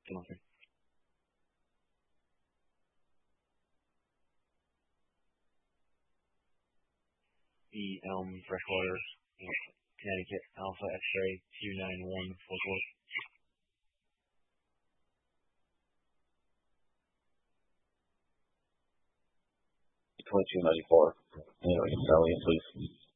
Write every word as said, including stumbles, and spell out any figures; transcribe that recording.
Okay. E Elm Freshwater, Connecticut, Alpha X-ray two nine one Fort Worth. twenty-two ninety-four. Anyway, Sally, please.